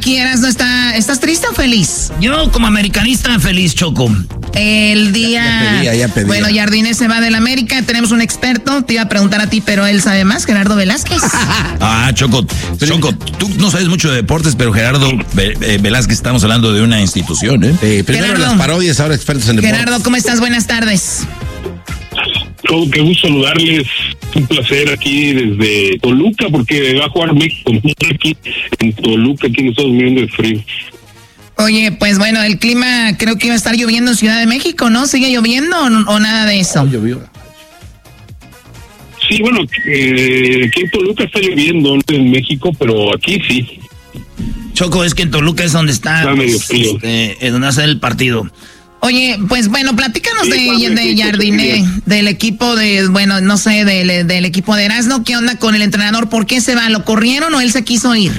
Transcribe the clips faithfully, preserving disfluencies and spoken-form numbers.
aquí, Eras, ¿no está, ¿estás triste o feliz? Yo, como americanista, feliz, Choco. El día... Ya, ya pedía, ya pedía. Bueno, Jardine se va del América, tenemos un experto, te iba a preguntar a ti, pero él sabe más, Gerardo Velázquez. Ah, Choco, Choco, tú no sabes mucho de deportes, pero Gerardo Velázquez, estamos hablando de una institución, ¿eh? Sí, primero Gerardo, las parodias, ahora expertos en deportes. Gerardo, ¿cómo estás? Buenas tardes. Oh, qué gusto saludarles, un placer aquí desde Toluca, porque va a jugar México aquí en Toluca, aquí nos estamos muriendo de frío. Oye, pues bueno, el clima creo que iba a estar lloviendo en Ciudad de México, ¿no? ¿Sigue lloviendo o, o nada de eso? No, llovió. Sí, bueno, eh, aquí en Toluca está lloviendo, no en México, pero aquí sí. Choco, es que en Toluca es donde está, Está medio frío. Este, es donde hace el partido. Oye, pues bueno, platícanos Sí, de, Pablo, de sí, Jardine, sí. del equipo de, bueno, no sé, del, del equipo de Erasmo. ¿Qué onda con el entrenador? ¿Por qué se va? ¿Lo corrieron o él se quiso ir?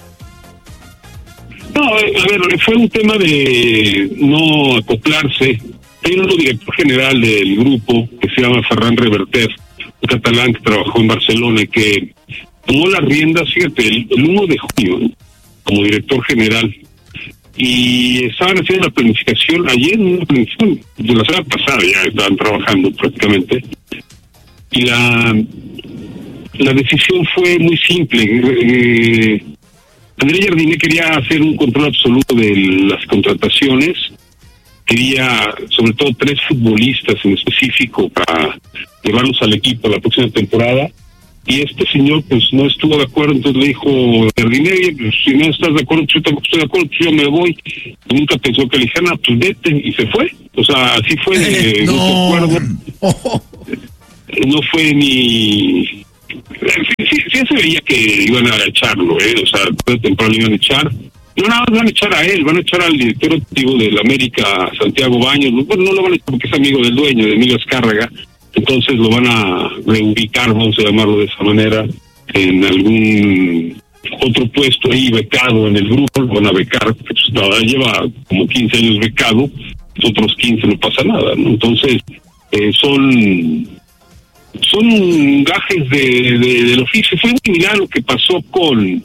No, a ver, fue un tema de no acoplarse. Hay un nuevo director general del grupo que se llama Ferran Reverter, un catalán que trabajó en Barcelona y que tomó las riendas, fíjate, el, el uno de junio, como director general. Y estaban haciendo la planificación ayer, una planificación de la semana pasada, ya estaban trabajando prácticamente. Y la, la decisión fue muy simple. Eh, André Jardine quería hacer un control absoluto de las contrataciones, quería sobre todo tres futbolistas en específico para llevarlos al equipo la próxima temporada, y este señor pues no estuvo de acuerdo, entonces le dijo Jardine, pues, si no estás de acuerdo, yo tampoco estoy de acuerdo, pues yo me voy. Y nunca pensó que le dijeran, ah, pues vete, y se fue. O sea, así fue de No. mutuo acuerdo. No fue ni... Sí, sí, sí se veía que iban a echarlo, ¿eh? O sea, después de temprano iban a echar. No, nada más van a echar a él, van a echar al director activo del América, Santiago Baños. Bueno, no lo van a echar porque es amigo del dueño, de Emilio Azcárraga. Entonces lo van a reubicar, vamos a llamarlo de esa manera, en algún otro puesto ahí becado en el grupo. Lo van a becar, pues nada, lleva como quince años becado, los otros quince no pasa nada, ¿no? Entonces, eh, son... son gajes de, de, del oficio. Fue muy similar a lo que pasó con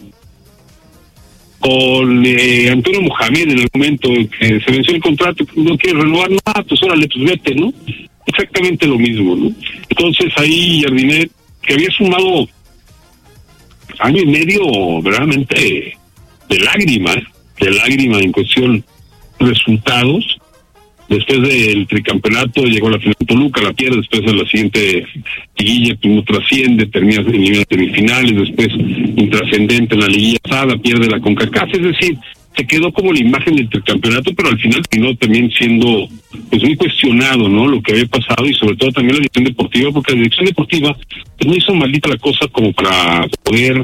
con eh, Antonio Mohamed en el momento en que se venció el contrato, no quiere renovar nada, pues órale, pues vete, ¿no? Exactamente lo mismo, ¿no? Entonces ahí Jardine, que había sumado año y medio verdaderamente de lágrima, de lágrima en cuestión de resultados. Después del tricampeonato llegó a la final de Toluca, la pierde, después de la siguiente liguilla que no trasciende, termina en semifinales, después intrascendente en la liguilla pasada, pierde la CONCACAF, es decir, se quedó como la imagen del tricampeonato, pero al final terminó también siendo pues muy cuestionado, ¿no? Lo que había pasado, y sobre todo también la dirección deportiva, porque la dirección deportiva pues no hizo maldita la cosa como para poder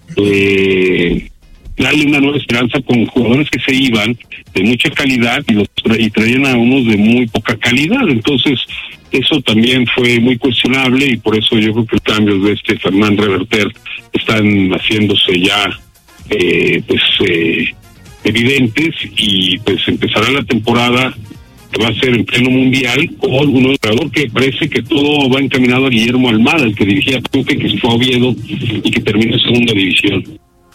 eh, darle una nueva esperanza con jugadores que se iban de mucha calidad y los tra- y traían a unos de muy poca calidad. Entonces eso también fue muy cuestionable, y por eso yo creo que los cambios de este Fernan Reverter están haciéndose ya eh, pues eh, evidentes, y pues empezará la temporada que va a ser en pleno mundial con un entrenador que parece que todo va encaminado a Guillermo Almada, el que dirigía Tuque, que se fue a Oviedo y que terminó en segunda división.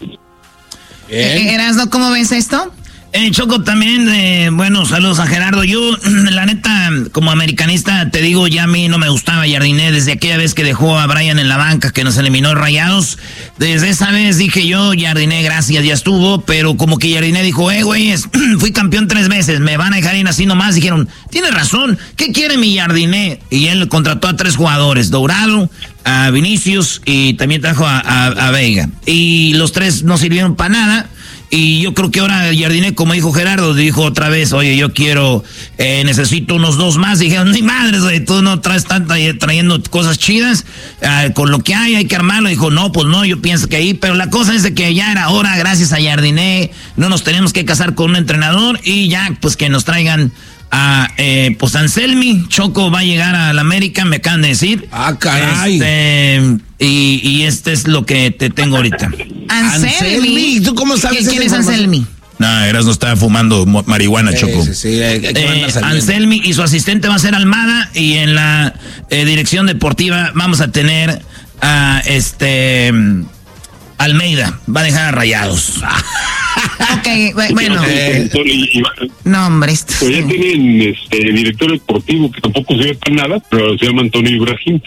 Eh, Erasmo, ¿cómo ves esto? Eh, Choco, también, eh, bueno, saludos a Gerardo. Yo, la neta, como americanista, te digo, ya a mí no me gustaba Jardine desde aquella vez que dejó a Brian en la banca, que nos eliminó Rayados. Desde esa vez dije yo, Jardine, gracias, ya estuvo, pero como que Jardine dijo, eh, güey, fui campeón tres veces, me van a dejar ir así nomás. Dijeron, tienes razón, ¿qué quiere mi Jardine? Y él contrató a tres jugadores, Dourado, a Vinicius, y también trajo a, a, a Veiga. Y los tres no sirvieron para nada. Y yo creo que ahora Jardine, como dijo Gerardo, dijo otra vez, oye, yo quiero, eh, necesito unos dos más. Dijeron, ni madres, güey, tú no traes tanta, trayendo cosas chidas, eh, con lo que hay, hay que armarlo. Dijo, no, pues no, yo pienso que ahí, pero la cosa es de que ya era hora, gracias a Jardine, no nos tenemos que casar con un entrenador, y ya, pues que nos traigan a, eh, pues Anselmi. Choco va a llegar a la América, me acaban de decir. Ah, caray. Este, y, y este es lo que te tengo ahorita. Anselmi. ¿Tú cómo sabes ¿Quién esa es Anselmi? No, Eras no estaba fumando marihuana, Choco. Sí, sí, sí, eh, que van Eh, a salir. Anselmi y su asistente va a ser Almada, y en la eh, dirección deportiva vamos a tener a este Almeida, va a dejar a Rayados. Ok, Ok, bueno. Eh, y, y, no, hombre. Esto, pero ya sí. tienen este director deportivo que tampoco se ve para nada, pero se llama Antonio Ibrahim.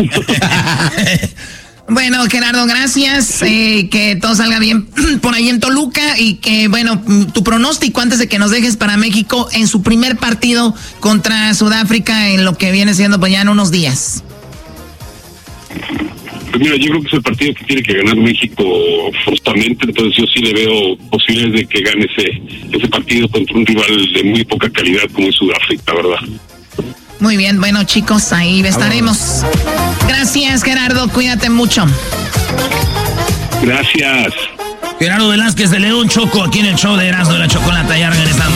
Bueno, Gerardo, gracias. Eh, que todo salga bien por ahí en Toluca y que, bueno, tu pronóstico antes de que nos dejes para México en su primer partido contra Sudáfrica en lo que viene siendo pues ya en unos días. Pues mira, yo creo que es el partido que tiene que ganar México forzosamente, entonces yo sí le veo posibilidades de que gane ese ese partido contra un rival de muy poca calidad como es Sudáfrica, ¿verdad? Muy bien, bueno chicos, ahí estaremos. Gracias, Gerardo, cuídate mucho. Gracias. Gerardo Velázquez de León, Choco, aquí en el show de Erasmo de la Chocolata, ya regresamos.